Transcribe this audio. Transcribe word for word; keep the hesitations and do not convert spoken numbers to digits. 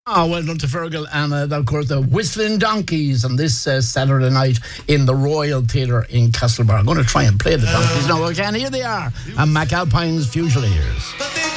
Ah, well done to Fergal and uh, of course the Whistling Donkeys on this uh, Saturday night in the Royal Theatre in Castlebar. I'm going to try and play the Donkeys now. Again, here they are, and McAlpine's Fusiliers.